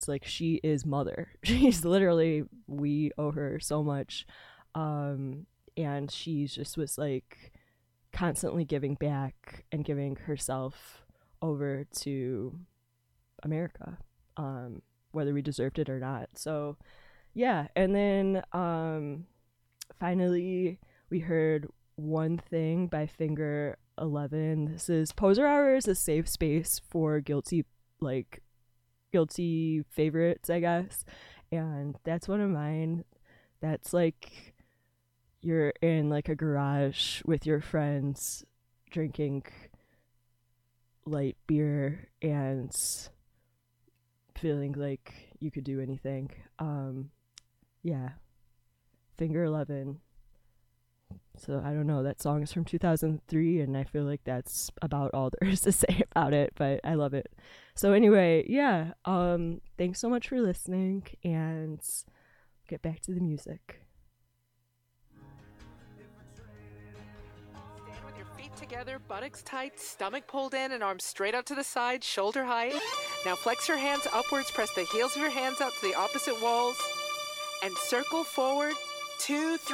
It's like she is mother. She's literally, we owe her so much. And she just was like constantly giving back and giving herself over to America, whether we deserved it or not. So yeah, and then finally we heard One Thing by Finger 11. This is Poser Hour is a safe space for guilty favorites, I guess. And that's one of mine. That's like you're in like a garage with your friends drinking light beer and feeling like you could do anything. Yeah, Finger 11. So I don't know, that song is from 2003 and I feel like that's about all there is to say about it, but I love it. So anyway, yeah, thanks so much for listening and get back to the music. Stand with your feet together, buttocks tight, stomach pulled in, and arms straight out to the side, shoulder height. Now flex your hands upwards, press the heels of your hands out to the opposite walls, and circle forward, 2, 3.